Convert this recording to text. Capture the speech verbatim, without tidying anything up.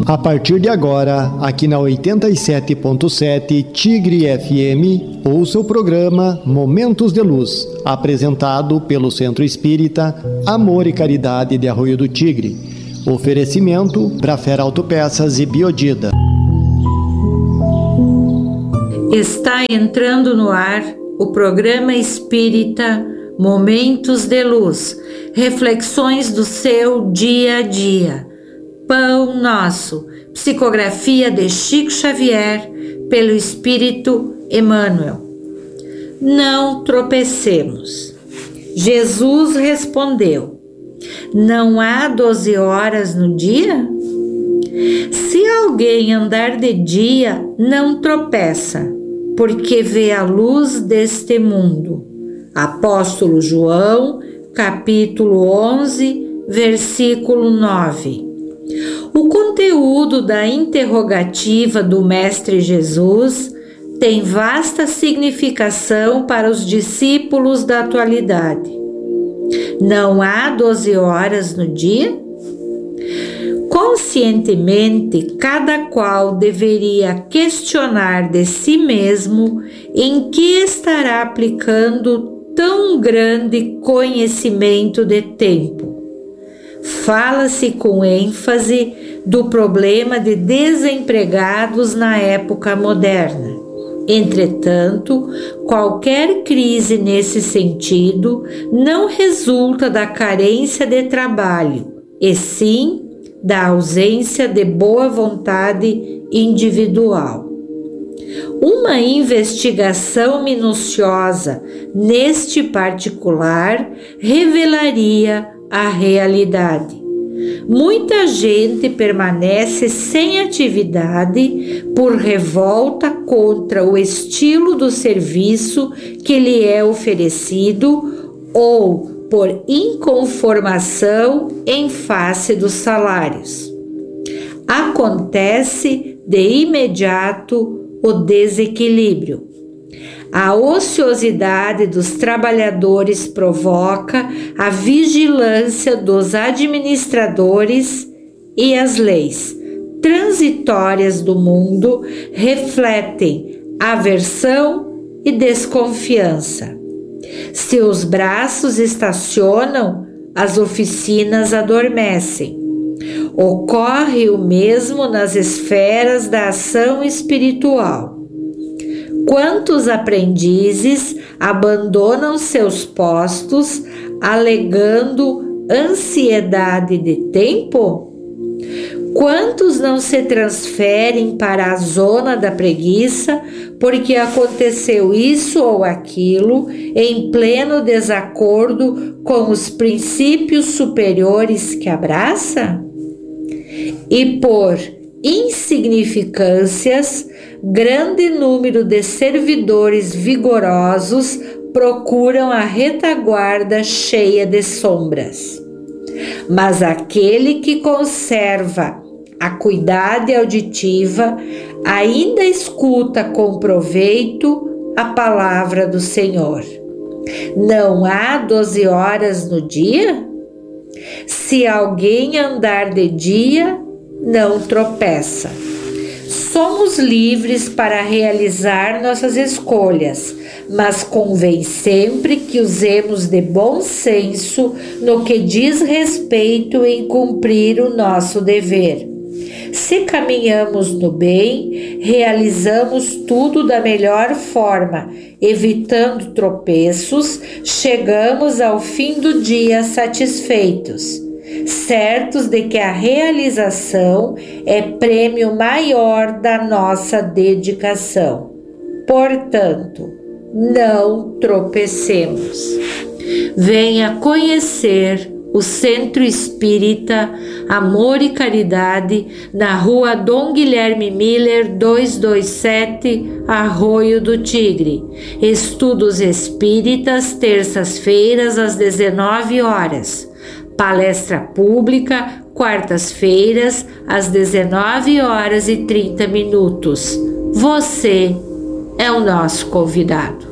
A partir de agora, aqui na oitenta e sete ponto sete Tigre F M, ouça o programa Momentos de Luz, apresentado pelo Centro Espírita Amor e Caridade de Arroio do Tigre. Oferecimento Brafera Autopeças e Biodida. Está entrando no ar o programa espírita Momentos de Luz, reflexões do seu dia a dia. Pão Nosso, psicografia de Chico Xavier, pelo Espírito Emmanuel. Não tropecemos. Jesus respondeu: não há doze horas no dia? Se alguém andar de dia, não tropeça, porque vê a luz deste mundo. Apóstolo João, capítulo onze, versículo nove. O conteúdo da interrogativa do Mestre Jesus tem vasta significação para os discípulos da atualidade. Não há doze horas no dia? Conscientemente, cada qual deveria questionar de si mesmo em que estará aplicando tão grande conhecimento de tempo. Fala-se com ênfase do problema de desempregados na época moderna. Entretanto, qualquer crise nesse sentido não resulta da carência de trabalho, e sim da ausência de boa vontade individual. Uma investigação minuciosa neste particular revelaria a realidade. Muita gente permanece sem atividade por revolta contra o estilo do serviço que lhe é oferecido ou por inconformação em face dos salários. Acontece de imediato o desequilíbrio. A ociosidade dos trabalhadores provoca a vigilância dos administradores e as leis transitórias do mundo refletem aversão e desconfiança. Se os braços estacionam, as oficinas adormecem. Ocorre o mesmo nas esferas da ação espiritual. Quantos aprendizes abandonam seus postos alegando ansiedade de tempo? Quantos não se transferem para a zona da preguiça porque aconteceu isso ou aquilo em pleno desacordo com os princípios superiores que abraça? E por insignificâncias, grande número de servidores vigorosos procuram a retaguarda cheia de sombras. Mas aquele que conserva a acuidade auditiva ainda escuta com proveito a palavra do Senhor. Não há doze horas no dia? Se alguém andar de dia, não tropeça. Somos livres para realizar nossas escolhas, mas convém sempre que usemos de bom senso no que diz respeito em cumprir o nosso dever. Se caminhamos no bem, realizamos tudo da melhor forma, evitando tropeços, chegamos ao fim do dia satisfeitos, certos de que a realização é prêmio maior da nossa dedicação. Portanto, não tropecemos. Venha conhecer o Centro Espírita Amor e Caridade na rua Dom Guilherme Miller duzentos e vinte e sete, Arroio do Tigre. Estudos espíritas, terças-feiras às dezenove horas. Palestra pública, quartas-feiras, às dezenove horas e trinta minutos. Você é o nosso convidado.